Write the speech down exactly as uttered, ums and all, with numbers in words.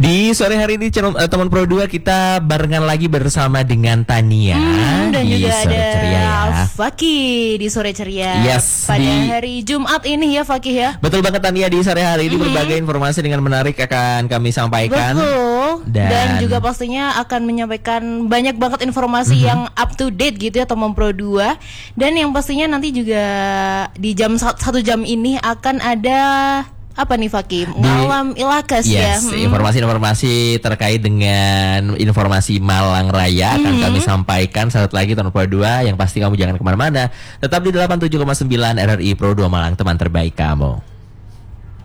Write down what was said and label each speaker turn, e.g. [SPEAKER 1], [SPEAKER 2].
[SPEAKER 1] Di sore hari ini channel, uh, teman Pro dua kita barengan lagi bersama dengan Tania
[SPEAKER 2] hmm, dan
[SPEAKER 1] di
[SPEAKER 2] juga
[SPEAKER 1] Sore
[SPEAKER 2] ada
[SPEAKER 1] Ceria ya.
[SPEAKER 2] Fakih di Sore Ceria.
[SPEAKER 1] Yes,
[SPEAKER 2] pada
[SPEAKER 1] di...
[SPEAKER 2] hari Jumat ini ya Fakih ya.
[SPEAKER 1] Betul banget Tania, di sore hari ini mm-hmm. berbagai informasi dengan menarik akan kami sampaikan.
[SPEAKER 2] Betul. Dan, dan juga pastinya akan menyampaikan banyak banget informasi mm-hmm. yang up to date gitu ya teman Pro dua. Dan yang pastinya nanti juga di jam satu jam ini akan ada apa nih Fakih? Malam Ilakas
[SPEAKER 1] yes, ya. Informasi-informasi terkait dengan informasi Malang Raya akan mm-hmm. kami sampaikan saat lagi tahun Pro dua. Yang pasti kamu jangan kemana-mana. Tetap di delapan puluh tujuh koma sembilan R R I Pro dua Malang, teman terbaik kamu.